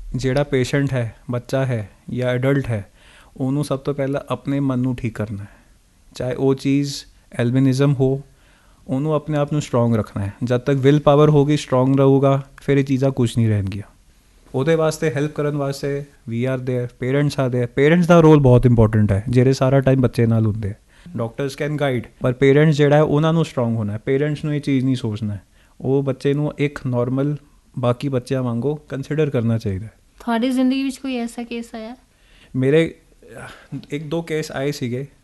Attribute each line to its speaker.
Speaker 1: ਜਿਹੜਾ ਪੇਸ਼ੈਂਟ ਹੈ, ਬੱਚਾ ਹੈ ਜਾਂ ਅਡਲਟ ਹੈ, ਉਹਨੂੰ ਸਭ ਤੋਂ ਪਹਿਲਾਂ ਆਪਣੇ ਮਨ ਨੂੰ ਠੀਕ ਕਰਨਾ ਹੈ। ਚਾਹੇ ਉਹ ਚੀਜ਼ ਐਲਬਿਨਿਜ਼ਮ ਹੋ, ਉਹਨੂੰ ਆਪਣੇ ਆਪ ਨੂੰ ਸਟਰੋਂਗ ਰੱਖਣਾ ਹੈ। ਜਦ ਤੱਕ ਵਿਲ ਪਾਵਰ ਹੋਗੀ, ਸਟਰੋਂਗ ਰਹੂਗਾ, ਫਿਰ ਇਹ ਚੀਜ਼ਾਂ ਕੁਛ ਨਹੀਂ ਰਹਿਣਗੀਆਂ। ਉਹਦੇ ਵਾਸਤੇ ਹੈਲਪ ਕਰਨ ਵਾਸਤੇ ਵੀ R there, parents R there. Parents the role ਬਹੁਤ ਇੰਪੋਰਟੈਂਟ ਹੈ, ਜਿਹੜੇ ਸਾਰਾ ਟਾਈਮ ਬੱਚੇ ਨਾਲ ਹੁੰਦੇ। ਡਾਕਟਰਸ ਕੈਨ ਗਾਈਡ, ਪਰ ਪੇਰੈਂਟਸ ਜਿਹੜਾ ਹੈ ਉਹਨਾਂ ਨੂੰ ਸਟਰੋਂਗ ਹੋਣਾ ਹੈ। ਪੇਰੈਂਟਸ ਨੂੰ ਇਹ ਚੀਜ਼ ਨਹੀਂ ਸੋਚਣਾ ਹੈ, ਉਹ ਬੱਚੇ ਨੂੰ ਇੱਕ ਨੋਰਮਲ ਬਾਕੀ ਬੱਚਿਆਂ ਵਾਂਗੂ ਕੰਸੀਡਰ ਕਰਨਾ ਚਾਹੀਦਾ।
Speaker 2: ਤੁਹਾਡੀ ਜ਼ਿੰਦਗੀ ਵਿੱਚ ਕੋਈ ਐਸਾ ਕੇਸ ਆਇਆ?
Speaker 1: ਮੇਰੇ 1-2 ਕੇਸ ਆਏ ਸੀਗੇ